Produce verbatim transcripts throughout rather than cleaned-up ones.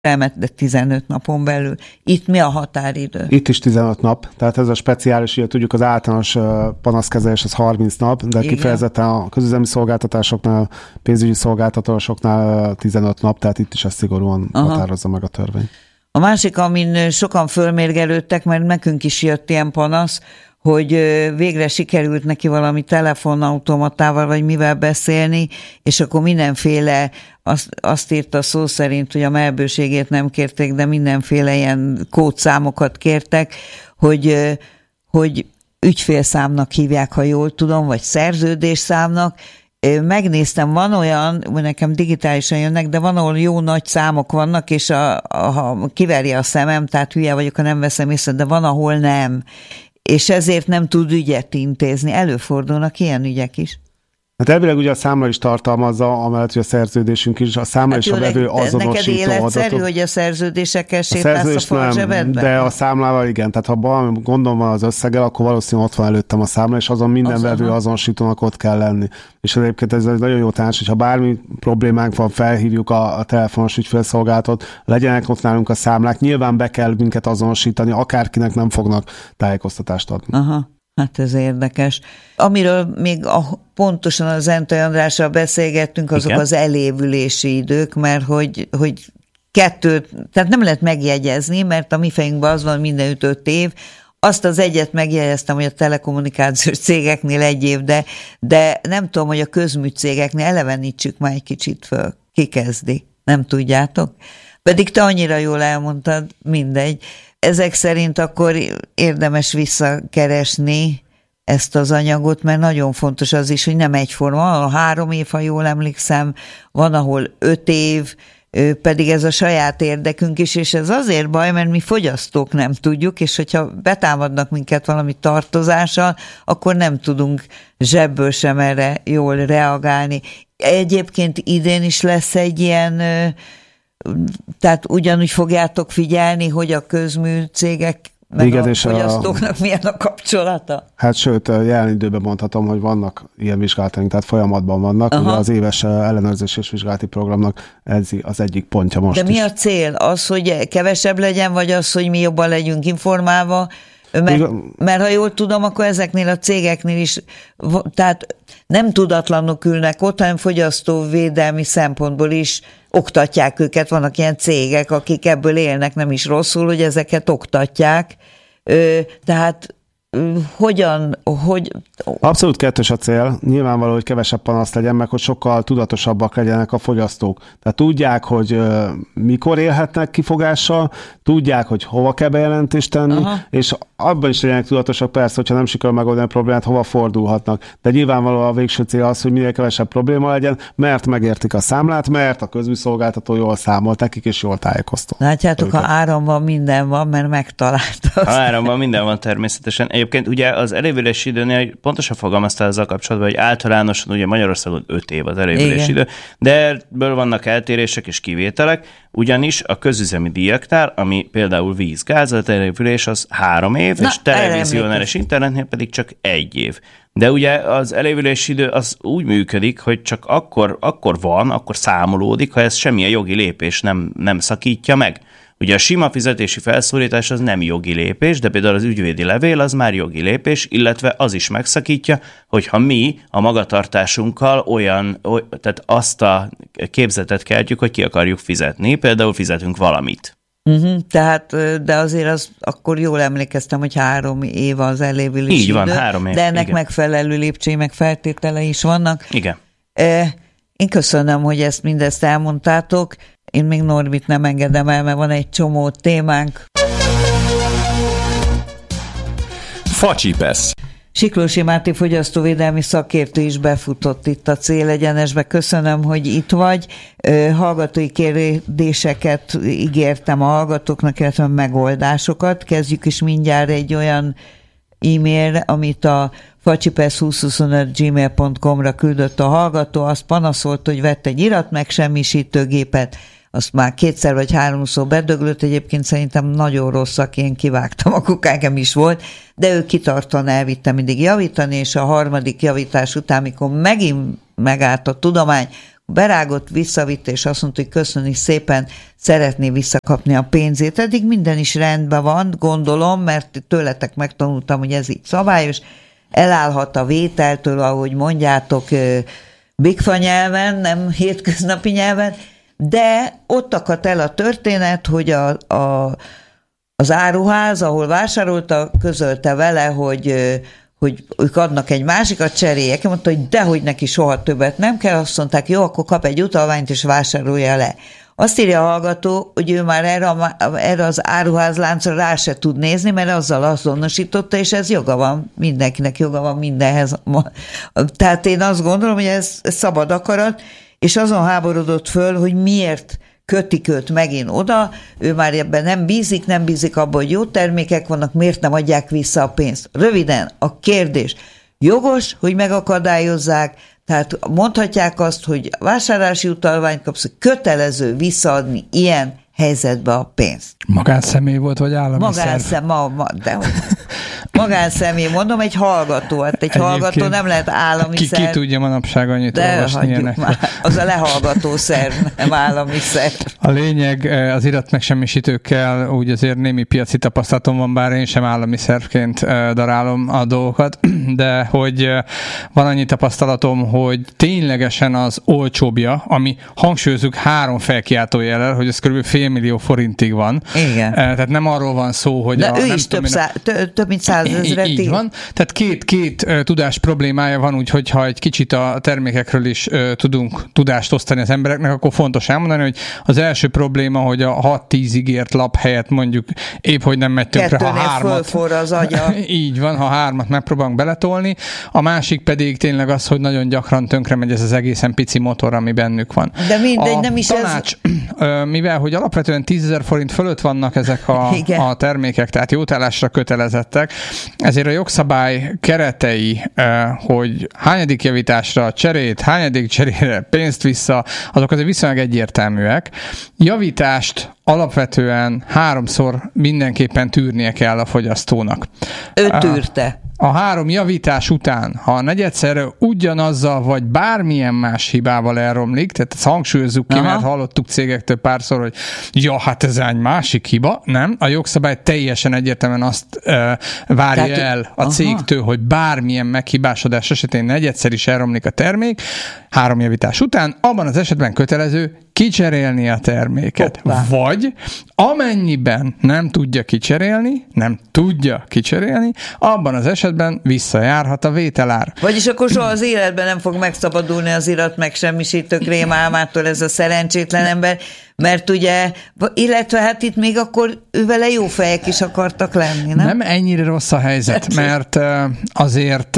de tizenöt napon belül. Itt mi a határidő? Itt is tizenöt nap, tehát ez a speciális, ugye tudjuk az általános panaszkezelés az harminc nap, de igen, kifejezetten a közüzemi szolgáltatásoknál, pénzügyi szolgáltatásoknál tizenöt nap, tehát itt is ezt szigorúan Aha. határozza meg a törvény. A másik, amin sokan fölmérgelődtek, mert nekünk is jött ilyen panasz, hogy végre sikerült neki valami telefonautomatával, vagy mivel beszélni, és akkor mindenféle, azt, azt írta szó szerint, hogy a melbőségét nem kérték, de mindenféle ilyen kódszámokat kértek, hogy, hogy ügyfélszámnak hívják, ha jól tudom, vagy szerződésszámnak. Megnéztem, van olyan, nekem digitálisan jönnek, de van, ahol jó nagy számok vannak, és a, a, kiverje a szemem, tehát hülye vagyok, ha nem veszem észre, de van, ahol nem. És ezért nem tud ügyet intézni. Előfordulnak ilyen ügyek is. Hát elvileg ugye a számla is tartalmazza, amellett, hogy a szerződésünk is, a számla hát és jó, a vevő azonosító adatok. Neked életszerű, hogy a szerződésekkel sétálsz a fal zsebedben? De a számlával igen, tehát ha valami gondom van az összeggel, akkor valószínűleg ott van előttem a számla, és azon minden az vevő azonosítónak ott kell lenni. És egyébként ez egy nagyon jó tanács, hogyha bármi problémánk van, felhívjuk a, a telefonos ügyfélszolgálatot, legyenek ott nálunk a számlák, nyilván be kell minket azonosítani, akárkinek nem fognak tájékoztatást adni. Aha. Hát ez érdekes. Amiről még a, pontosan az Zentai Andrással beszélgettünk, azok Igen. az elévülési idők, mert hogy, hogy kettőt, tehát nem lehet megjegyezni, mert a mi fejünkben az van mindenütt öt év. Azt az egyet megjegyeztem, hogy a telekommunikációs cégeknél egy év, de, de nem tudom, hogy a közműcégeknél elevenítsük már egy kicsit föl. Ki kezdi? Nem tudjátok? Pedig te annyira jól elmondtad, mindegy. Ezek szerint akkor érdemes visszakeresni ezt az anyagot, mert nagyon fontos az is, hogy nem egyforma. A három év, ha jól emlékszem, van, ahol öt év, pedig ez a saját érdekünk is, és ez azért baj, mert mi fogyasztók nem tudjuk, és hogyha betámadnak minket valami tartozással, akkor nem tudunk zsebből sem erre jól reagálni. Egyébként idén is lesz egy ilyen... Tehát ugyanúgy fogjátok figyelni, hogy a közműcégek meg Igen, a fogyasztóknak a... milyen a kapcsolata? Hát sőt, jelen időben mondhatom, hogy vannak ilyen vizsgálataink, tehát folyamatban vannak. Aha. Ugye az éves ellenőrzés és vizsgálati programnak ez az egyik pontja most De mi is. a cél? Az, hogy kevesebb legyen, vagy az, hogy mi jobban legyünk informálva? Mert, mert ha jól tudom, akkor ezeknél a cégeknél is, tehát nem tudatlanok ülnek ott, hanem fogyasztóvédelmi szempontból is oktatják őket. Vannak ilyen cégek, akik ebből élnek, nem is rosszul, hogy ezeket oktatják. Tehát hogyan, hogy... Abszolút kettős a cél. Nyilvánvaló, hogy kevesebb panasz legyen, meg hogy sokkal tudatosabbak legyenek a fogyasztók. Tehát tudják, hogy uh, mikor élhetnek kifogással, tudják, hogy hova kell bejelentést tenni, Aha. és abban is legyenek tudatosak, persze, hogyha nem sikerül megoldani a problémát, hova fordulhatnak. De nyilvánvaló a végső cél az, hogy minél kevesebb probléma legyen, mert megértik a számlát, mert a közműszolgáltató jól számolt nekik, és jól tájékoztat. Látjátok, ha áramban minden van, mert megtalálta. Ha áramban minden van természetesen. Egyébként ugye az elévülési időnél pontosan fogalmaztál azzal kapcsolatban, hogy általánosan ugye Magyarországon öt év az elévülési idő, de ebből vannak eltérések és kivételek, ugyanis a közüzemi díjaknál, ami például víz, gáz, az elévülés az három év, Na, és televíziónál és internetnél pedig csak egy év. De ugye az elévülési idő az úgy működik, hogy csak akkor, akkor van, akkor számolódik, ha ez semmilyen jogi lépés nem, nem szakítja meg. Ugye a sima fizetési felszólítás az nem jogi lépés, de például az ügyvédi levél az már jogi lépés, illetve az is megszakítja, hogyha mi a magatartásunkkal olyan, oly, tehát azt a képzetet keltjük, hogy ki akarjuk fizetni, például fizetünk valamit. Uh-huh, tehát, de azért az, akkor jól emlékeztem, hogy három év az elévülési Így van, idő, három év. De ennek igen. megfelelő lépcsői, meg feltételei is vannak. Igen. Én köszönöm, hogy ezt mindezt elmondtátok. Én még Norbit nem engedem el, mert van egy csomó témánk. Facsipesz. Siklósi Máté fogyasztóvédelmi szakértő is befutott itt a Célegyenesbe. Köszönöm, hogy itt vagy. Hallgatói kérdéseket ígértem a hallgatóknak, illetve megoldásokat. Kezdjük is mindjárt egy olyan e-mail, amit a facsipesz húszszázhuszonöt gmail pont com-ra küldött a hallgató. Azt panaszolt, hogy vett egy iratmegsemmisítőgépet, azt már kétszer vagy háromszor bedöglött, egyébként szerintem nagyon rosszak, én kivágtam, a kukákem is volt, de ő kitartóan elvitte mindig javítani, és a harmadik javítás után, mikor megint megállt a tudomány, berágott, visszavitt, és azt mondta, hogy köszöni szépen, szeretné visszakapni a pénzét. Eddig minden is rendben van, gondolom, mert tőletek megtanultam, hogy ez így szabályos. Elállhat a vételtől, ahogy mondjátok, bigfa nyelven, nem hétköznapi nyelven, de ott akadt el a történet, hogy a, a, az áruház, ahol vásárolta, közölte vele, hogy, hogy ők adnak egy másikat, cseréljek. Mondta, hogy dehogy neki soha többet nem kell, azt mondták, jó, akkor kap egy utalványt és vásárolja le. Azt írja a hallgató, hogy ő már erre, erre az áruházláncra rá se tud nézni, mert azzal azonosította, és ez joga van, mindenkinek joga van mindenhez. Tehát én azt gondolom, hogy ez, ez szabad akarat, és azon háborodott föl, hogy miért kötik őt megint oda, ő már ebben nem bízik, nem bízik abban, hogy jó termékek vannak, miért nem adják vissza a pénzt. Röviden, a kérdés, jogos, hogy megakadályozzák, tehát mondhatják azt, hogy vásárlási utalványt kapsz, kötelező visszaadni ilyen helyzetbe a pénzt. Magánszemély volt, vagy állami Magánszem, ma, ma, de magánszemély, mondom, egy hallgató, hát egy Egyébként hallgató nem lehet állami ki, szerv. Ki tudja manapság annyit de olvasni ilyenek. Már, az a lehallgató szerv, nem állami szerv. A lényeg, az iratmegsemmisítőkkel úgy azért némi piaci tapasztalatom van, bár én sem állami szervként darálom a dolgokat, de hogy van annyi tapasztalatom, hogy ténylegesen az olcsóbbja, ami hangsúlyozunk három felkiáltójellel, hogy ez kb. fél millió forintig van. Igen. Tehát nem arról van szó, hogy... De a, ő nem is tudom, több, szá, több, több mint százezret. Így van. Tehát két, két tudás problémája van, úgyhogy ha egy kicsit a termékekről is uh, tudunk tudást osztani az embereknek, akkor fontos elmondani, hogy az első probléma, hogy a hat-tíz ígért lap helyett mondjuk épp, hogy nem megy tönkre, ha hármat... az agya. Így van, ha hármat megpróbálunk beletolni. A másik pedig tényleg az, hogy nagyon gyakran tönkre megy ez az egészen pici motor, ami bennük van. De mindegy, a nem is tanács, ez... mivel, hogy alapvetően tízezer forint fölött vannak ezek a, a termékek, tehát jótállásra kötelezettek, ezért a jogszabály keretei, hogy hányadik javításra cserét, hányadik cserére pénzt vissza, azok azért viszonylag egyértelműek. Javítást alapvetően háromszor mindenképpen tűrnie kell a fogyasztónak. Ő tűrte. A három javítás után, ha a negyedszerre ugyanazzal, vagy bármilyen más hibával elromlik, tehát ezt hangsúlyozzuk ki, Aha. mert hallottuk cégektől párszor, hogy ja, hát ez egy másik hiba, nem? A jogszabály teljesen egyértelműen azt uh, várja tehát, el a Aha. cégtől, hogy bármilyen meghibásodás esetén negyedszer is elromlik a termék, három javítás után, abban az esetben kötelező kicserélni a terméket. Hoppá. Vagy amennyiben nem tudja kicserélni, nem tudja kicserélni, abban az esetben visszajárhat a vételár. Vagyis akkor soha az életben nem fog megszabadulni az irat megsemmisítők rémálmától ez a szerencsétlen ember, mert ugye, illetve hát itt még akkor ővele jó fejek is akartak lenni, nem? Nem ennyire rossz a helyzet, mert azért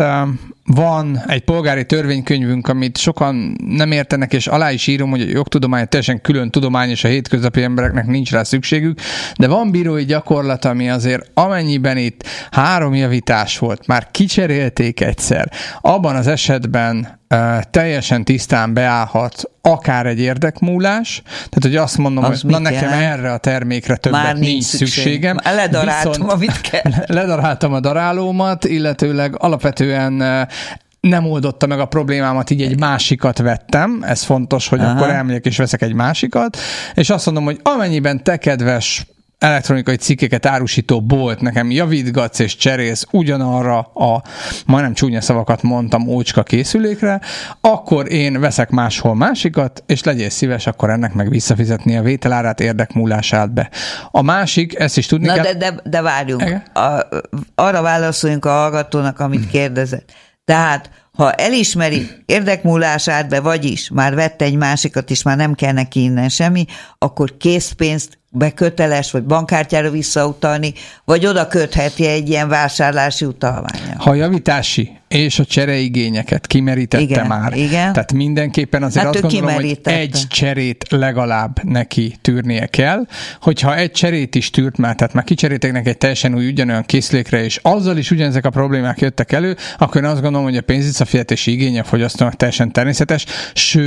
van egy polgári törvénykönyvünk, amit sokan nem értenek, és alá is írom, hogy a jogtudomány teljesen külön tudomány, és a hétköznapi embereknek nincs rá szükségük, de van bírói gyakorlat, ami azért amennyiben itt három javítás volt, már kicserélték egyszer, abban az esetben uh, teljesen tisztán beállhat akár egy érdekmúlás, tehát hogy azt mondom, az hogy na nekem jelent? Erre a termékre többet már nincs, nincs szükség. szükségem. Már ledaráltam, viszont amit kell. Ledaráltam a darálómat, illetőleg alapvetően nem oldotta meg a problémámat, így egy másikat vettem, ez fontos, hogy Aha. akkor elmegyek és veszek egy másikat, és azt mondom, hogy amennyiben te, kedves elektronikai cikkeket árusító bolt, nekem javítgatsz és cserélsz ugyanarra a, majdnem csúnya szavakat mondtam, ócska készülékre, akkor én veszek máshol másikat, és legyél szíves, akkor ennek meg visszafizetni a vételárát, érdekmúlását be. A másik, ezt is tudni Na kell... de, de, de várjunk, a, arra válaszoljunk a hallgatónak, amit kérdezett. Tehát, ha elismeri érdekmúlását be, vagyis már vette egy másikat, és már nem kell neki innen semmi, akkor készpénzt beköteles, vagy bankkártyára visszautalni, vagy oda kötheti egy ilyen vásárlási utalványon. Ha a javítási és a csereigényeket kimerítette igen, már, igen. tehát mindenképpen azért hát azt gondolom, hogy egy cserét legalább neki tűrnie kell. Hogyha egy cserét is tűrt már, tehát már kicseréltek neki egy teljesen új ugyanolyan készülékre, és azzal is ugyanezek a problémák jöttek elő, akkor én azt gondolom, hogy a pénzvisszafizetési igénye a fogyasztónak teljesen természetes, sőt,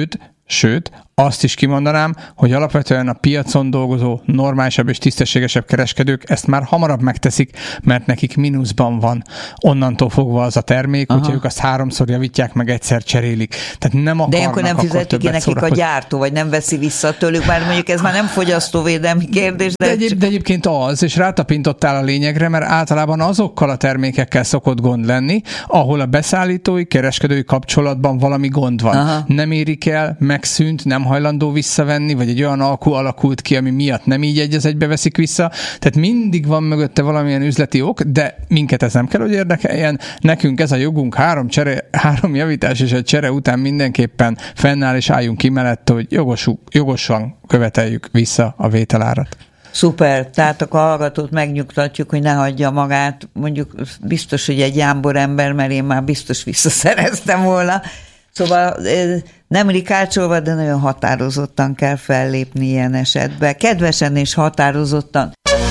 Sőt, azt is kimondanám, hogy alapvetően a piacon dolgozó, normálisabb és tisztességesebb kereskedők ezt már hamarabb megteszik, mert nekik mínuszban van onnantól fogva az a termék, Aha. hogyha ők azt háromszor javítják, meg egyszer cserélik. Tehát nem akarnak. De ilyenkor nem fizetik ki nekik a gyártó, vagy nem veszi vissza tőlük, már mondjuk ez már nem fogyasztóvédelmi kérdés. De, de, egyéb, de egyébként az, és rátapintottál a lényegre, mert általában azokkal a termékekkel szokott gond lenni, ahol a beszállítói, kereskedői kapcsolatban valami gond van. Aha. Nem érik el, megszűnt, nem hajlandó visszavenni, vagy egy olyan alkú alakult ki, ami miatt nem így egy az egybe veszik vissza. Tehát mindig van mögötte valamilyen üzleti ok, de minket ez nem kell, hogy érdekeljen. Nekünk ez a jogunk, három, csere, három javítás és egy csere után mindenképpen fennáll, és álljunk ki mellett, hogy jogosú, jogosan követeljük vissza a vételárat. Szuper, tehát akkor a hallgatót megnyugtatjuk, hogy ne hagyja magát, mondjuk biztos, hogy egy jámbor ember, mert én már biztos visszaszereztem volna. Szóval nem rikácsolva, de nagyon határozottan kell fellépni ilyen esetben. Kedvesen és határozottan.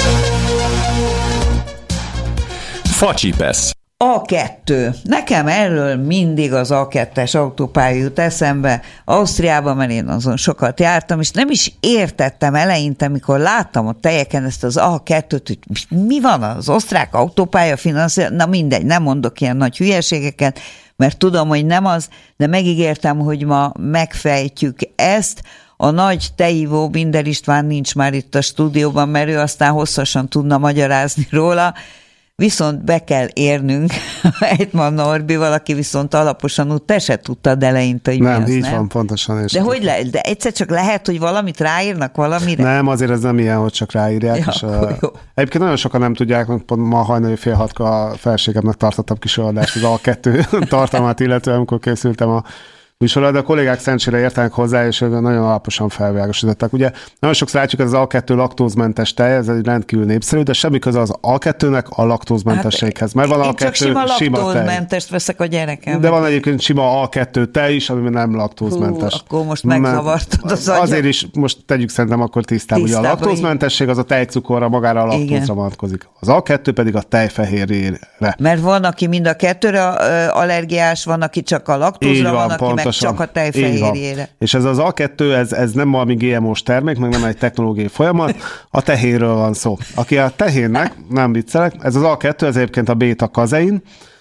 Facsipesz. á kettő. Nekem erről mindig az á kettes autópálya jut eszembe. Ausztriában, mert én azon sokat jártam, és nem is értettem eleinte, mikor láttam a tejeken ezt az á kettőt, hogy mi van az osztrák autópálya finanszírozás. Na mindegy, nem mondok ilyen nagy hülyeségeket, mert tudom, hogy nem az, de megígértem, hogy ma megfejtjük ezt. A nagy tejívó Binder István nincs már itt a stúdióban, mert ő aztán hosszasan tudna magyarázni róla, viszont be kell érnünk Ejtman Norbival, aki viszont alaposan úgy, te se tudtad eleinte, hogy nem, mi az, így nem? van, pontosan. És de hogy le, de egyszer csak lehet, hogy valamit ráírnak valamire? Nem, azért ez nem ilyen, hogy csak ráírják. Ja, és, uh, egyébként nagyon sokan nem tudják, pont ma hajnali fél hatkor a felségemnek tartottam kis adást az á kettő tartalmát, illetve amikor készültem a műsorra, de a kollégák szerencsére értenek hozzá, és nagyon alaposan felvilágosítottak. Ugye nagyon sokszor látjuk, ez az á kettő laktózmentes tej, ez egy rendkívül népszerű, de semmi köze az á kettőnek a laktózmentességhez. Mert van én á kettő csak sima sima laktózmentest veszek a gyerekem. De van egyébként sima á kettő tej is, ami nem laktózmentes. Hú, akkor most megzavartad az agyam. Azért is most tegyük szerintem akkor tisztába, hogy a laktózmentesség az a tejcukorra, magára a laktózra vonatkozik. Az á kettő pedig a tejfehérjére. Mert van, aki mind a kettőre allergiás, van, aki csak a laktózra, van, van, aki meg csak a tejfehérjére. És ez az á kettő, ez, ez nem valami gé em ó-s termék, meg nem egy technológiai folyamat, a tehénről van szó. Aki a tehénnek, nem viccelek, ez az á kettő, ez egyébként a béta-kazein,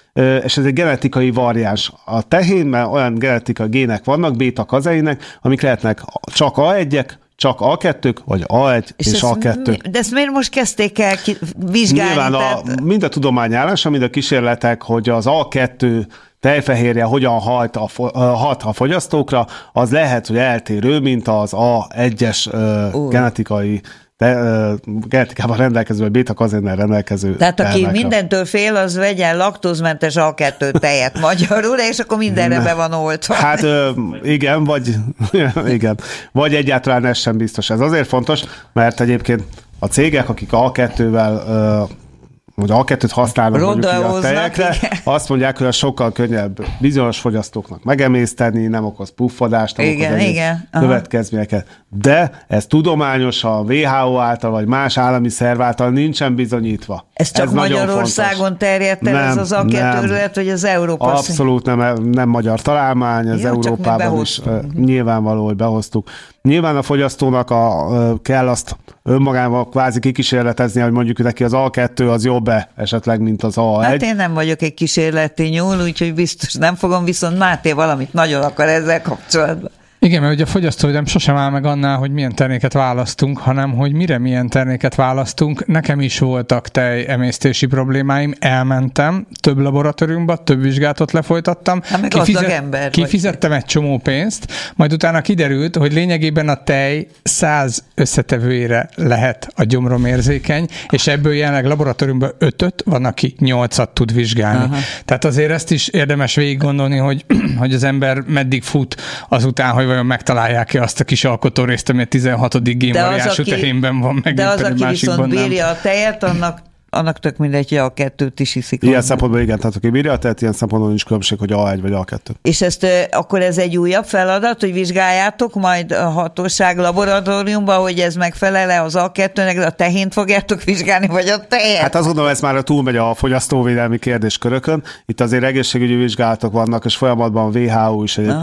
és ez egy genetikai variáns. A tehénben olyan genetikai gének vannak, béta-kazeinnek, amik lehetnek csak á egyek, csak á kettők, vagy á egy és, és á kettő. De ezt miért most kezdték el vizsgálni? Nyilván a, mind a tudományállása, mind a kísérletek, hogy az á kettő tejfehérje hogyan hat a, hat a fogyasztókra, az lehet, hogy eltérő, mint az á egyes uh, genetikai de, uh, genetikában rendelkező, vagy béta-kazeinnel rendelkező. Tehát aki termekre. Mindentől fél, az vegyen laktózmentes á kettő tejet magyarul, és akkor mindenre be van oltva. Hát uh, igen, vagy igen, vagy egyáltalán ez sem biztos. Ez azért fontos, mert egyébként a cégek, akik á kettővel uh, hogy á kettőt használnak mondjuk a tejekre, igen. Azt mondják, hogy az sokkal könnyebb bizonyos fogyasztóknak megemészteni, nem okoz puffadást, nem igen, okoz igen. következményeket. De ez tudományosan, vé há ó által, vagy más állami szerv által nincsen bizonyítva. Ez csak ez Magyarországon terjedt el ez az á kettő, hogy az Európa... Abszolút nem, nem magyar találmány, az ja, Európában is uh, nyilvánvaló, hogy behoztuk. Nyilván a fogyasztónak a, uh, kell azt önmagában kvázi kikísérletezni, hogy mondjuk neki az á kettő az jobb-e esetleg, mint az á egy. Hát én nem vagyok egy kísérleti nyúl, úgyhogy biztos nem fogom, viszont Máté valamit nagyon akar ezzel kapcsolatban. Igen, mert ugye a fogyasztóvédelem sosem áll meg annál, hogy milyen terméket választunk, hanem hogy mire milyen terméket választunk. Nekem is voltak tejemésztési problémáim, elmentem több laboratóriumba, több vizsgálatot lefolytattam. Hát Kifizet, ember kifizettem vagy. Egy csomó pénzt, majd utána kiderült, hogy lényegében a tej száz összetevőjére lehet a gyomrom érzékeny, és ebből jelenleg laboratóriumban ötöt, van, aki nyolcat tud vizsgálni. Aha. Tehát azért ezt is érdemes végig gondolni, hogy, hogy az ember meddig fut azután, hogy vajon megtalálják-e azt a kis alkotórészt, ami a tizenhatodik génvariánsú tehénben van, meg de az, aki viszont bírja nem. a tejet, annak annak tök mindegy, hogy á kettőt is iszik. Ilyen szempontból igen, tehát aki bírja, tehát ilyen szempontból nincs különbség, hogy á egy vagy á kettő. És ezt akkor ez egy újabb feladat, hogy vizsgáljátok majd a hatóság laboratóriumban, hogy ez megfelel-e az á kettőnek, de a tehént fogjátok vizsgálni, vagy a tejet? Hát azt gondolom, ez már túlmegy a fogyasztóvédelmi kérdéskörökön. Itt azért egészségügyi vizsgálatok vannak, és folyamatban a vé há ó is egyébként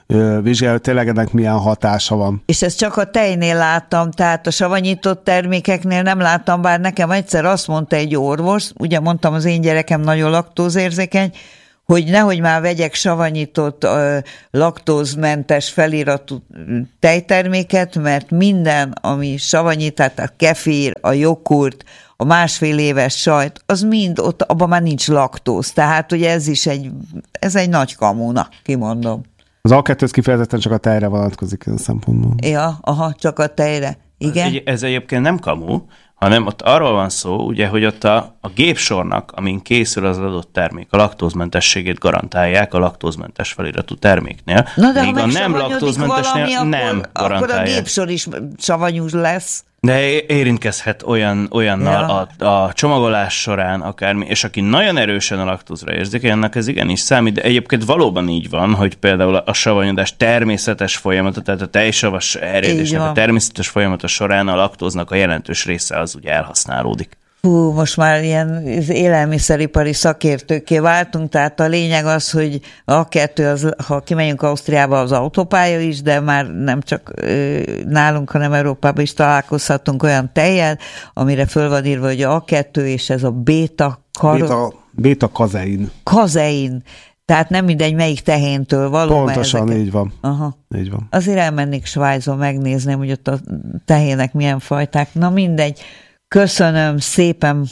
vizsgálja, tényleg ennek milyen hatása van. És ezt csak a tejnél láttam, tehát a savanyított termékeknél nem láttam, bár nekem egyszer azt mondta egy orvos, ugye mondtam, az én gyerekem nagyon laktózérzékeny, hogy nehogy már vegyek savanyított, uh, laktózmentes feliratú tejterméket, mert minden, ami savanyít, tehát a kefir, a jogurt, a másfél éves sajt, az mind ott, abban már nincs laktóz. Tehát ugye ez is egy, ez egy nagy kamuna, kimondom. Az á kettő kifejezetten csak a tejre vonatkozik ez a szempontból. Ja, aha, csak a tejre. Igen. Ez, ez egyébként nem kamu, hanem ott arról van szó, ugye, hogy ott a, a gépsornak, amin készül az adott termék, a laktózmentességét garantálják a laktózmentes feliratú terméknél. Na de míg ha a nem laktózmentesnél valami, nem akkor, garantálják. Akkor a gépsor is savanyús lesz. De érintkezhet olyan, olyannal ja. a, a csomagolás során akármi, és aki nagyon erősen a laktózra érzékeny, annak ez igenis számít, de egyébként valóban így van, hogy például a savanyodás természetes folyamata, tehát a tejsavas erjedésnek a természetes folyamata során a laktóznak a jelentős része az ugye elhasználódik. Hú, most már ilyen élelmiszeripari szakértőkké váltunk, tehát a lényeg az, hogy á kettő, az, ha kimegyünk Ausztriába, az autópálya is, de már nem csak nálunk, hanem Európában is találkozhatunk olyan tejjel, amire föl van írva, hogy á kettő, és ez a béta kar... Béta, béta kazein. Kazein. Tehát nem mindegy, melyik tehéntől való. Pontosan, így van. Aha. Így van. Azért elmennék Svájcba, megnézném, hogy ott a tehének milyen fajták. Na mindegy. Köszönöm szépen.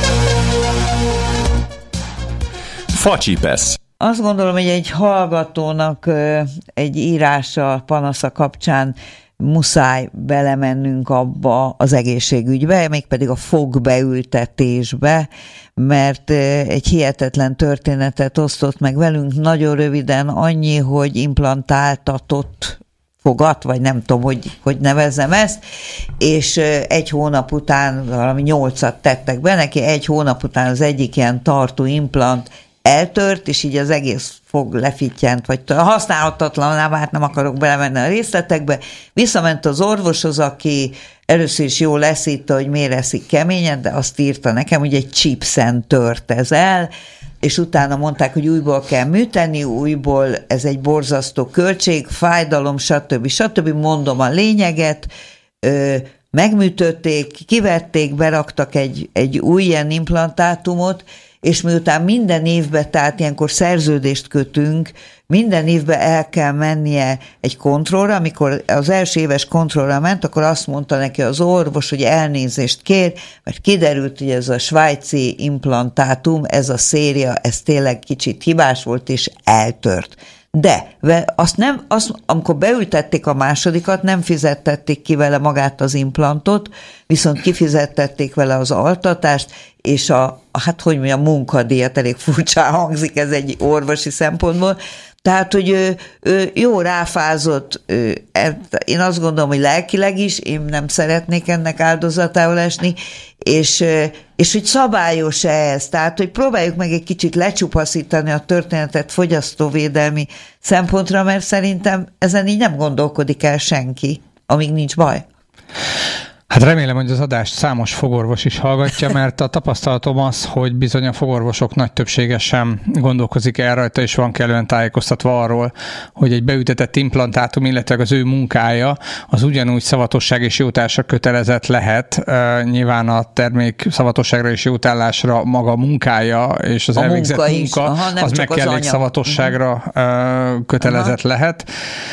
Facsipesz. Azt gondolom, hogy egy hallgatónak egy írása, panasza kapcsán muszáj belemennünk abba az egészségügybe, mégpedig a fogbeültetésbe, mert egy hihetetlen történetet osztott meg velünk, nagyon röviden annyi, hogy implantáltatott fogat, vagy nem tudom, hogy, hogy nevezzem ezt, és egy hónap után valami nyolcat tettek be neki, egy hónap után az egyik ilyen tartó implant eltört, és így az egész fog lefittyent, vagy használhatatlan, hát nem akarok belemenni a részletekbe. Visszament az orvoshoz, aki először is jól leszítta, hogy miért eszik keményen, de azt írta nekem, hogy egy chipsen tört ez el, és utána mondták, hogy újból kell műteni, újból ez egy borzasztó költség, fájdalom, stb. stb. Mondom a lényeget, ö, megműtötték, kivették, beraktak egy, egy új ilyen implantátumot, és miután minden évben, tehát ilyenkor szerződést kötünk, minden évben el kell mennie egy kontrollra, amikor az első éves kontrollra ment, akkor azt mondta neki az orvos, hogy elnézést kér, mert kiderült, hogy ez a svájci implantátum, ez a széria, ez tényleg kicsit hibás volt, és eltört. De azt nem, azt, amikor beültették a másodikat, nem fizettették ki vele magát az implantot, viszont kifizettették vele az altatást, és a, hát hogy mondjam, a munkadíjat, elég furcsán hangzik ez egy orvosi szempontból. Tehát, hogy ő, ő jó ráfázott, ő, én azt gondolom, hogy lelkileg is, én nem szeretnék ennek áldozatául esni, és, és hogy szabályos-e ez, tehát, hogy próbáljuk meg egy kicsit lecsupaszítani a történetet fogyasztóvédelmi szempontra, mert szerintem ezen így nem gondolkodik el senki, amíg nincs baj. Hát remélem, hogy az adást számos fogorvos is hallgatja, mert a tapasztalatom az, hogy bizony a fogorvosok nagy többsége sem gondolkozik el rajta, és van kellően tájékoztatva arról, hogy egy beütetett implantátum, illetve az ő munkája, az ugyanúgy szavatosság és jótállásra kötelezett lehet. Uh, nyilván a termék szavatosságra és jótállásra maga munkája és az a elvégzett munka, munka Aha, az meg kell egy szavatosságra uh, kötelezett Aha. lehet.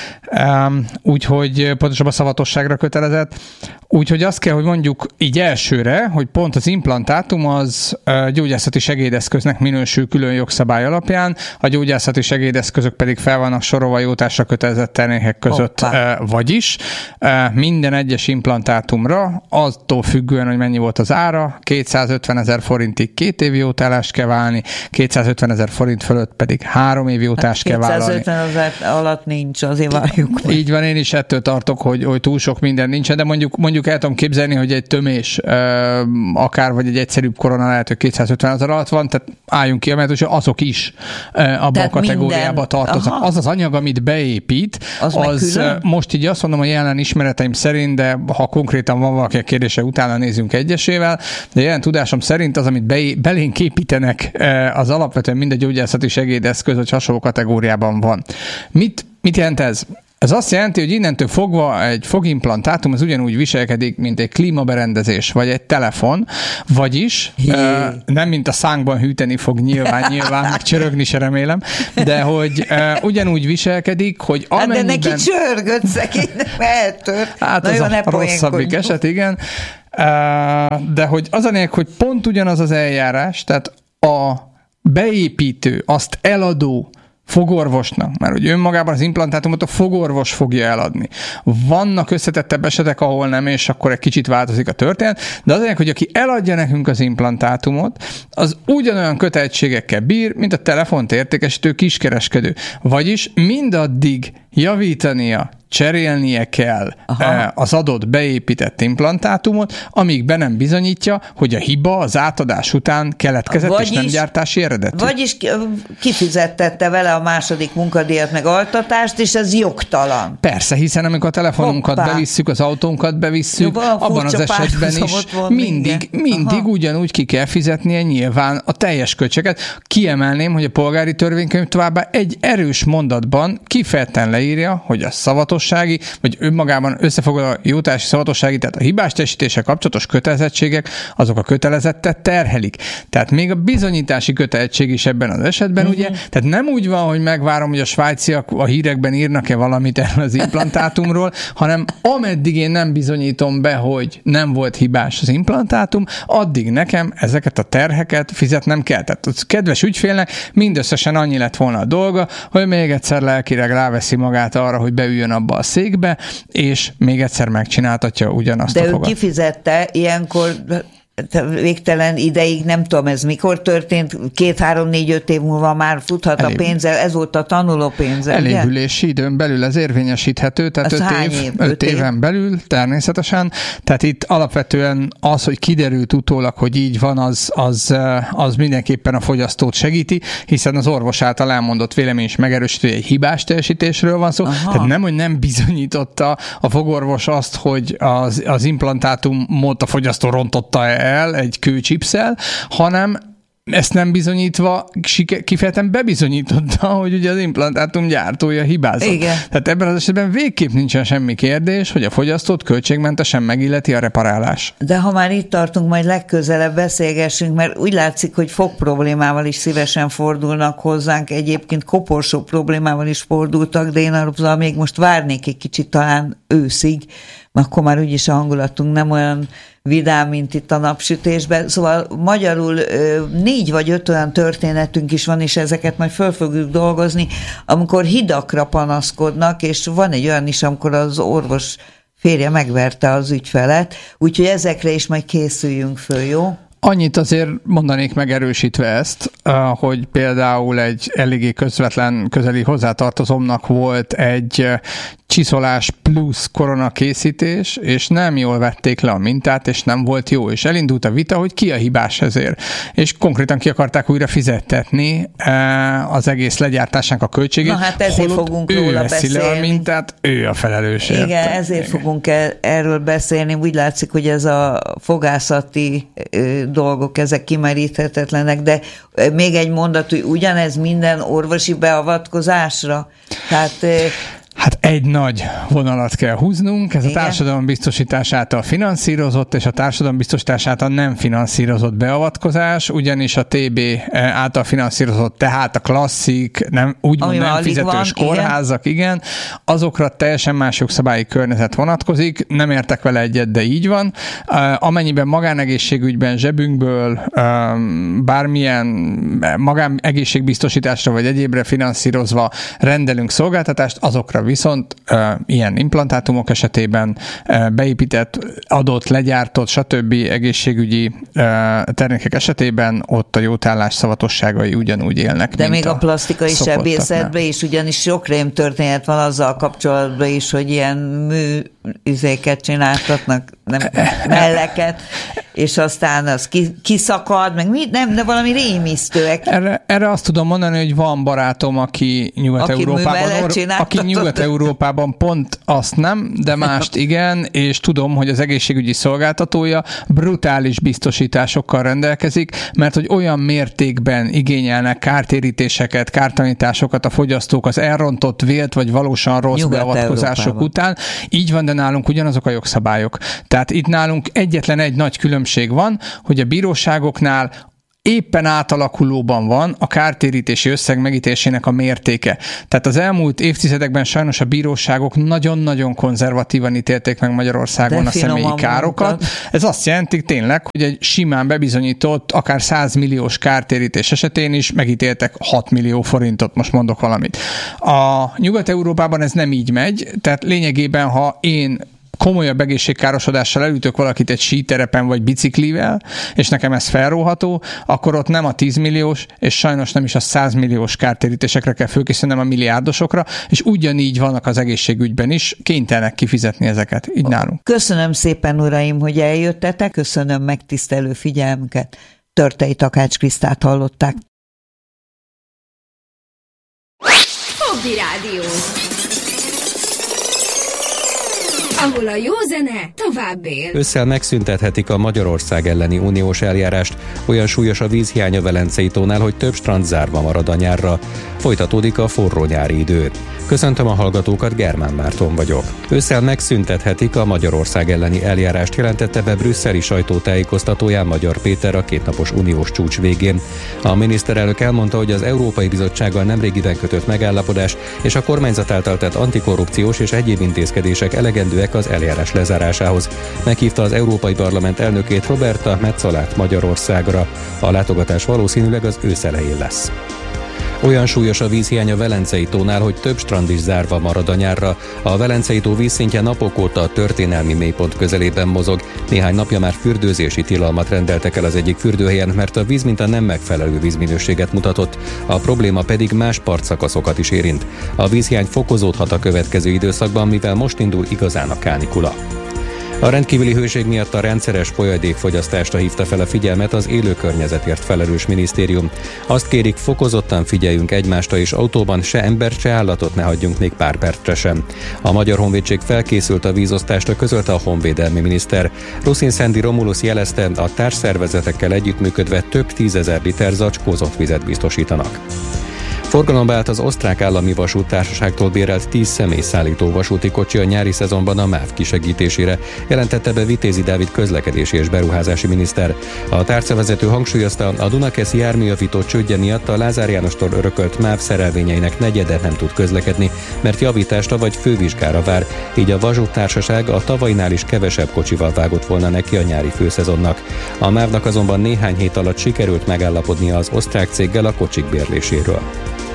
Um, úgyhogy pontosabban szavatosságra kötelezett. Úgyhogy azt kell, hogy mondjuk így elsőre, hogy pont az implantátum az gyógyászati segédeszköznek minősül külön jogszabály alapján, a gyógyászati segédeszközök pedig fel vannak sorolva jótállásra kötelezett termékek között. Hoppá. Vagyis minden egyes implantátumra, attól függően, hogy mennyi volt az ára, kétszázötven ezer forintig két év jótállást kell válni, kétszázötven ezer forint fölött pedig három év jótállást kell vállalni. kétszázötven ezer alatt nincs, azért várjuk. Így van, én is ettől tartok, hogy, hogy túl sok minden nincsen, de mondjuk, mondjuk el tudom képzelni, hogy egy tömés akár, vagy egy egyszerűbb korona lehet, hogy kétszázötven ezer alatt van, tehát álljunk ki, mert azok is abban tehát a kategóriába minden... tartoznak. Aha. Az az anyag, amit beépít, az, az most így azt mondom, hogy jelen ismereteim szerint, de ha konkrétan van valaki a kérdése, utána nézzünk egyesével, de jelen tudásom szerint az, amit be, belénk építenek, az alapvetően mind a gyógyászati segédeszköz, hogy hasonló kategóriában van. Mit, mit jelent ez? Ez azt jelenti, hogy innentől fogva egy fogimplantátum az ugyanúgy viselkedik, mint egy klímaberendezés, vagy egy telefon, vagyis uh, nem mint a szánkban hűteni fog nyilván, nyilván, meg csörögni se remélem, de hogy uh, ugyanúgy viselkedik, hogy amennyiben... Hát de neki csörgött szegény, nem eltört. Hát az a rosszabbik eset, igen. Uh, de hogy az a lényeg, hogy pont ugyanaz az eljárás, tehát a beépítő, azt eladó fogorvosnak, mert hogy önmagában az implantátumot a fogorvos fogja eladni. Vannak összetettebb esetek, ahol nem, és akkor egy kicsit változik a történet, de azért, hogy aki eladja nekünk az implantátumot, az ugyanolyan kötelezettségekkel bír, mint a telefont értékesítő kiskereskedő. Vagyis mindaddig javítania, cserélnie kell Aha. az adott beépített implantátumot, amíg be nem bizonyítja, hogy a hiba az átadás után keletkezett, vagyis, és nem gyártási eredetű. Vagyis kifizettette vele a második munkadíjat meg altatást, és ez jogtalan. Persze, hiszen amikor a telefonunkat Hoppá. bevisszük, az autónkat bevisszük, Jó, abban az esetben is mindig, mindig ugyanúgy ki kell fizetnie nyilván a teljes költséget. Kiemelném, hogy a polgári törvénykönyv továbbá egy erős mondatban kifejezetten leírja, hogy a szavatossági, vagy önmagában összefoglalva a jótársi szavatossági, tehát a hibás teljesítéssel kapcsolatos kötelezettségek, azok a kötelezettet terhelik. Tehát még a bizonyítási kötelezettség is ebben az esetben, uh-huh. ugye? Tehát nem úgy van, hogy megvárom, hogy a svájciak a hírekben írnak-e valamit erről az implantátumról, hanem ameddig én nem bizonyítom be, hogy nem volt hibás az implantátum, addig nekem ezeket a terheket fizetnem kell. Tehát a kedves ügyfélnek mindösszesen annyi lett volna a dolga, hogy még egyszer lelkileg ráveszi magát arra, hogy beüljön abba a székbe, és még egyszer megcsináltatja ugyanazt De a fogat. De ő kifizette, ilyenkor végtelen ideig, nem tudom ez mikor történt, két, három, négy, öt év múlva már futhat Elév... a pénze, ez volt a tanuló pénze. Elévülési időn belül ez érvényesíthető, tehát öt, év, év, öt éven év. belül természetesen. Tehát itt alapvetően az, hogy kiderült utólag, hogy így van, az, az, az mindenképpen a fogyasztót segíti, hiszen az orvos által elmondott vélemény is megerősítő, hogy egy hibás teljesítésről van szó. Aha. Tehát nem, hogy nem bizonyította a fogorvos azt, hogy az, az implantátumot a fogyasztó rontotta el egy kőcsipszel, hanem ezt nem bizonyítva, kifejezetten bebizonyította, hogy ugye az implantátum gyártója hibázott. Igen. Tehát ebben az esetben végképp nincsen semmi kérdés, hogy a fogyasztót költségmentesen megilleti a reparálás. De ha már itt tartunk, majd legközelebb beszélgessünk, mert úgy látszik, hogy fog problémával is szívesen fordulnak hozzánk, egyébként koporsó problémával is fordultak, de én arra még most várnék egy kicsit talán őszig, mert akkor már úgyis a hangulatunk nem olyan vidám, mint itt a napsütésben. Szóval magyarul négy vagy öt olyan történetünk is van, és ezeket majd föl fogjuk dolgozni, amikor hidakra panaszkodnak, és van egy olyan is, amikor az orvos férje megverte az ügyfelet, úgyhogy ezekre is majd készüljünk föl, jó? Annyit azért mondanék megerősítve ezt, hogy például egy eléggé közvetlen közeli hozzátartozomnak volt egy csiszolás plusz koronakészítés, és nem jól vették le a mintát, és nem volt jó, és elindult a vita, hogy ki a hibás ezért. És konkrétan ki akarták újra fizettetni az egész legyártásnak a költségét. Na hát ezért fogunk róla beszélni. Le a mintát, ő a felelős. Igen, érte. ezért Igen. fogunk erről beszélni. Úgy látszik, hogy ez a fogászati dolgok, ezek kimeríthetetlenek, de még egy mondat, hogy ugyanez minden orvosi beavatkozásra. Tehát Hát egy nagy vonalat kell húznunk, ez Igen. a társadalombiztosítás által finanszírozott, és a társadalombiztosítás által nem finanszírozott beavatkozás, ugyanis a té bé által finanszírozott, tehát a klasszik, nem, úgymond Ami nem fizetős van, kórházak, igen. igen, azokra teljesen más jogszabályi környezet vonatkozik, nem értek vele egyet, de így van. Amennyiben magánegészségügyben zsebünkből bármilyen magánegészségbiztosításra vagy egyébre finanszírozva rendelünk szolgáltatást, azokra számára viszont e, ilyen implantátumok esetében e, beépített, adott, legyártott, stb. Egészségügyi e, termékek esetében ott a jótállás szavatosságai ugyanúgy élnek. De még a, a plastikai sebészetben is, ugyanis sok rém történet van azzal kapcsolatban is, hogy ilyen műüzéket csináltatnak, nem melleket, és aztán az kiszakad, meg mit, nem, de valami rémisztőek. Erre, erre azt tudom mondani, hogy van barátom, aki Nyugat-Európában, aki, aki Nyugat-Európában pont azt nem, de mást igen, és tudom, hogy az egészségügyi szolgáltatója brutális biztosításokkal rendelkezik, mert hogy olyan mértékben igényelnek kártérítéseket, kártalanításokat a fogyasztók az elrontott, vélt vagy valósan rossz beavatkozások után. Így van, de nálunk ugyanazok a jogszabályok. Tehát itt nálunk egyetlen egy nagy különbség van, hogy a bíróságoknál éppen átalakulóban van a kártérítési összeg megítélésének a mértéke. Tehát az elmúlt évtizedekben sajnos a bíróságok nagyon-nagyon konzervatívan ítélték meg Magyarországon a személyi károkat. Mondtad. Ez azt jelenti tényleg, hogy egy simán bebizonyított, akár száz milliós kártérítés esetén is megítéltek hat millió forintot, most mondok valamit. A Nyugat-Európában ez nem így megy, tehát lényegében, ha én komolyabb egészségkárosodással elütök valakit egy síterepen vagy biciklivel, és nekem ez felróható, akkor ott nem a tíz milliós, és sajnos nem is a száz milliós kártérítésekre kell fölkészülnem, a milliárdosokra, és ugyanígy vannak az egészségügyben is, kénytelenek kifizetni ezeket, így nálunk. Köszönöm szépen, uraim, hogy eljöttetek, köszönöm megtisztelő figyelmüket. Törtei Takács Krisztát hallották. Hobby Rádió, ahol a jó zene tovább él. Ősszel megszüntethetik a Magyarország elleni uniós eljárást. Olyan súlyos a vízhiány a Velencei tónál, hogy több strand zárva marad a nyárra. Folytatódik a forró nyári idő. Köszöntöm a hallgatókat, Germán Márton vagyok. Ősszel megszüntethetik a Magyarország elleni eljárást, jelentette be brüsszeli sajtótájékoztatóján Magyar Péter a kétnapos uniós csúcs végén. A miniszterelnök elmondta, hogy az Európai Bizottsággal nemrégiben kötött megállapodás és a kormányzat által tett antikorrupciós és egyéb intézkedések elegendőek az eljárás lezárásához. Meghívta az Európai Parlament elnökét, Roberta Metzolát Magyarországra. A látogatás valószínűleg az ősz elején lesz. Olyan súlyos a vízhiány a Velencei tónál, hogy több strand is zárva marad a nyárra. A Velencei tó vízszintje napok óta a történelmi mélypont közelében mozog. Néhány napja már fürdőzési tilalmat rendeltek el az egyik fürdőhelyen, mert a vízminta nem megfelelő vízminőséget mutatott. A probléma pedig más partszakaszokat is érint. A vízhiány fokozódhat a következő időszakban, mivel most indul igazán a kánikula. A rendkívüli hőség miatt a rendszeres folyadékfogyasztásra hívta fel a figyelmet az élő környezetért felelős minisztérium. Azt kérik, fokozottan figyeljünk egymásra, és autóban se embert, se állatot ne hagyjunk még pár percre sem. A Magyar Honvédség felkészült a vízosztásra, közölte a honvédelmi miniszter. Ruszin Szendi Romulus jelezte, a társszervezetekkel együttműködve több tízezer liter zacskózott vizet biztosítanak. Forgalomba állt az osztrák állami vasúttársaságtól bérelt tíz személyszállító vasúti kocsi a nyári szezonban a MÁV kisegítésére, jelentette be Vitézi Dávid közlekedési és beruházási miniszter. A tárcavezető hangsúlyozta, a Dunakeszi járműjavító csődje miatt a Lázár Jánostól örökölt MÁV szerelvényeinek negyede nem tud közlekedni, mert javításra vagy fővizsgára vár, így a vasúttársaság a tavainál is kevesebb kocsival vágott volna neki a nyári főszezonnak. A MÁV-nak azonban néhány hét alatt sikerült megállapodnia az osztrák céggel a kocsik bérléséről.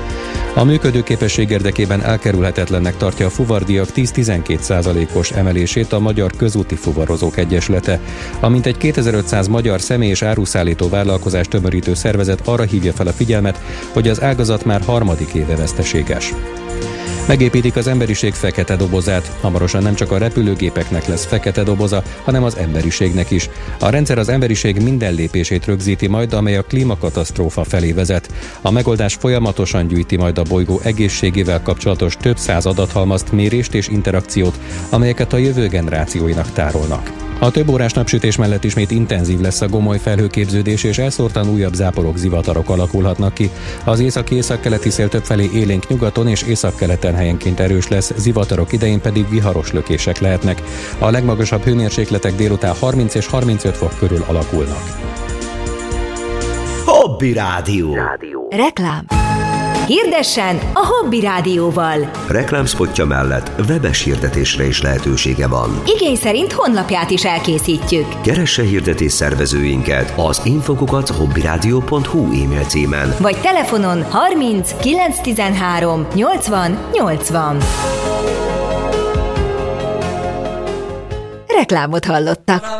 A működőképesség érdekében elkerülhetetlennek tartja a fuvardíjak tíz-tizenkét százalékos emelését a Magyar Közúti Fuvarozók Egyesülete. A mintegy kétezer-ötszáz magyar személy- és áruszállító vállalkozást tömörítő szervezet arra hívja fel a figyelmet, hogy az ágazat már harmadik éve veszteséges. Megépítik az emberiség fekete dobozát. Hamarosan nem csak a repülőgépeknek lesz fekete doboza, hanem az emberiségnek is. A rendszer az emberiség minden lépését rögzíti majd, amely a klímakatasztrófa felé vezet. A megoldás folyamatosan gyűjti majd a bolygó egészségével kapcsolatos több száz adathalmazt, mérést és interakciót, amelyeket a jövő generációinak tárolnak. A több órás napsütés mellett ismét intenzív lesz a gomoly felhőképződés, és elszórtan újabb záporok, zivatarok alakulhatnak ki. Az északi-északkeleti szél többfelé élénk nyugaton és északkeleten helyenként erős lesz, zivatarok idején pedig viharos lökések lehetnek. A legmagasabb hőmérsékletek délután harminc és harmincöt fok körül alakulnak. Hobby Rádió. Reklám. Hirdessen a Hobby Rádióval. Reklámspotja mellett webes hirdetésre is lehetősége van. Igény szerint honlapját is elkészítjük. Keresse hirdetés szervezőinket az infokukat hobbyradio pont hu e-mail címen. Vagy telefonon harminc kilenc tizenhárom nyolcvan nyolcvan. Reklámot hallottak.